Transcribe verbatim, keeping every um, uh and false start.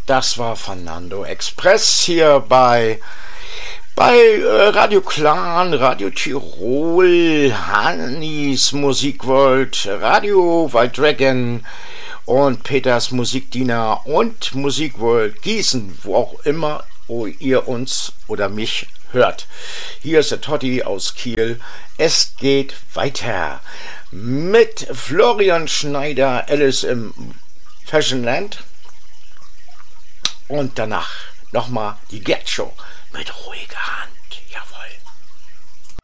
Das war Fernando Express hier bei, bei äh, Radio Clan, Radio Tirol, Hannis Musikworld, Radio Wild Dragon und Peters Musikdiener und Musikworld Gießen, wo auch immer wo ihr uns oder mich hört. Hier ist der Totti aus Kiel. Es geht weiter mit Florian Schneider, Alice im Fashionland. Und danach nochmal die Gerd Show mit ruhiger Hand.